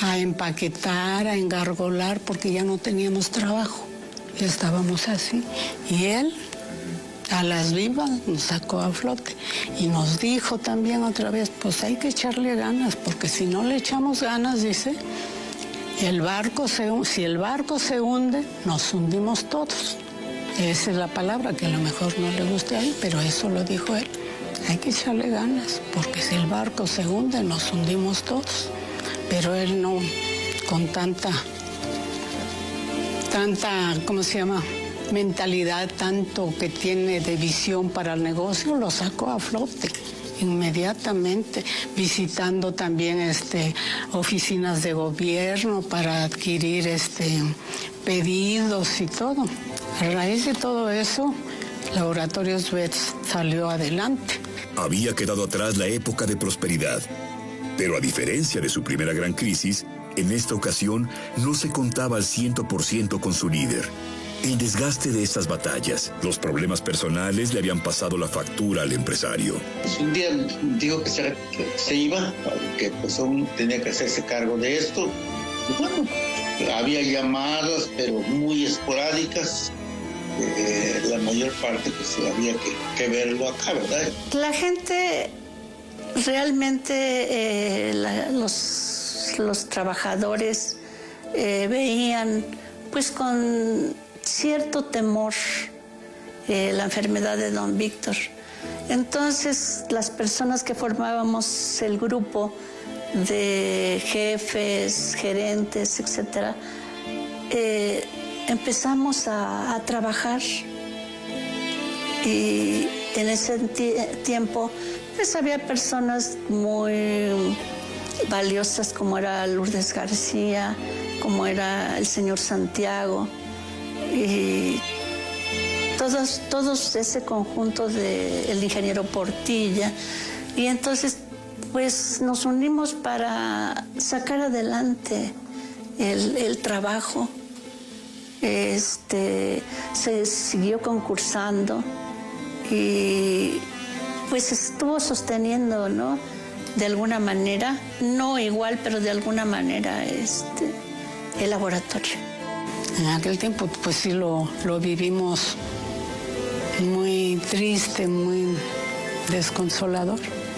a empaquetar, a engargolar, porque ya no teníamos trabajo. Ya estábamos así. Y él, a las vivas, nos sacó a flote. Y nos dijo también otra vez, pues hay que echarle ganas, porque si no le echamos ganas, dice, si el barco se hunde, nos hundimos todos. Esa es la palabra que a lo mejor no le guste a él, pero eso lo dijo él. Hay que echarle ganas, porque si el barco se hunde, nos hundimos todos. Pero él no, con tanta, ¿cómo se llama?, mentalidad, tanto que tiene de visión para el negocio, lo sacó a flote inmediatamente, visitando también oficinas de gobierno para adquirir pedidos y todo. A raíz de todo eso, Laboratorios Betts salió adelante. Había quedado atrás la época de prosperidad, pero a diferencia de su primera gran crisis, en esta ocasión no se contaba al 100% con su líder. El desgaste de estas batallas, los problemas personales le habían pasado la factura al empresario. Un día dijo que se iba, que pues aún tenía que hacerse cargo de esto. Y bueno, había llamadas, pero muy esporádicas. La mayor parte pues había que verlo acá, ¿verdad? La gente realmente, los trabajadores veían pues con cierto temor la enfermedad de don Víctor. Entonces las personas que formábamos el grupo de jefes, gerentes, etcétera, empezamos a trabajar, y en ese tiempo pues había personas muy valiosas como era Lourdes García, como era el señor Santiago, y todos ese conjunto del ingeniero Portilla. Y entonces pues nos unimos para sacar adelante el trabajo. Se siguió concursando y pues estuvo sosteniendo, ¿no?, de alguna manera, no igual, pero de alguna manera el laboratorio. En aquel tiempo pues sí lo vivimos muy triste, muy desconsolador.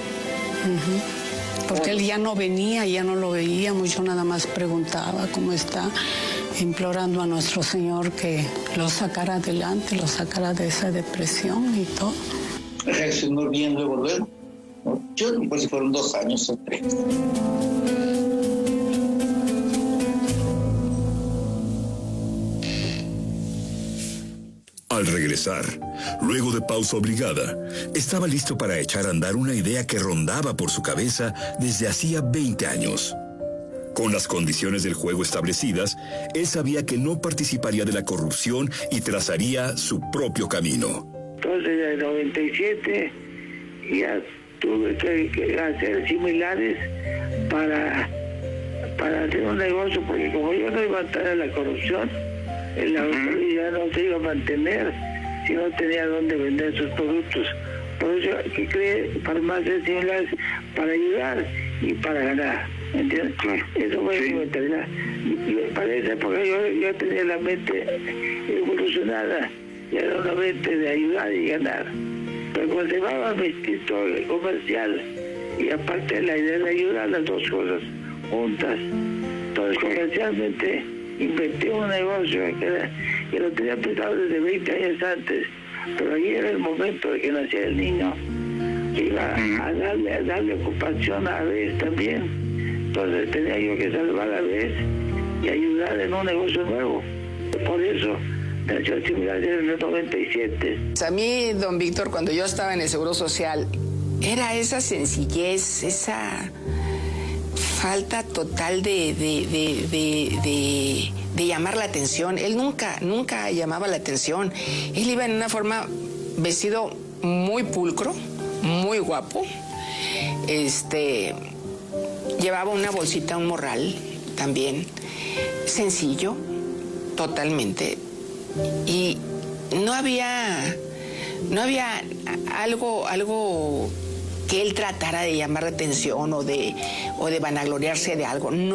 Porque él ya no venía, ya no lo veíamos, yo nada más preguntaba cómo está, implorando a nuestro Señor que lo sacara adelante, lo sacara de esa depresión y todo. Reaccionó bien luego. Yo pues si fueron 2 años o 3. Al regresar, luego de pausa obligada, estaba listo para echar a andar una idea que rondaba por su cabeza desde hacía 20 años. Con las condiciones del juego establecidas, él sabía que no participaría de la corrupción y trazaría su propio camino. Entonces, en el 97 ya tuve que hacer similares para hacer un negocio, porque como yo no iba a entrar en la corrupción, el laboratorio ya no se iba a mantener si no tenía dónde vender sus productos. Por eso que creé farmacias similares para ayudar y para ganar, ¿entiendes? Claro. Eso fue mi mentalidad. Y para esa época yo tenía la mente evolucionada, ya era una mente de ayudar y ganar. Pero conservaba mi instinto comercial y aparte la idea de ayudar, las dos cosas juntas. Entonces comercialmente inventé un negocio que lo tenía pensado desde 20 años antes, pero ahí era el momento de que naciera el niño, que iba a darle ocupación a Bess también. Entonces tenía yo que salvar a Bess y ayudar en un negocio nuevo. Por eso nació Similar en el 97. A mí, don Víctor, cuando yo estaba en el Seguro Social, era esa sencillez, esa falta total de llamar la atención. Él nunca llamaba la atención. Él iba en una forma, vestido muy pulcro, muy guapo. Llevaba una bolsita, un morral también, sencillo, totalmente. Y no había algo que él tratara de llamar la atención o de vanagloriarse de algo. No.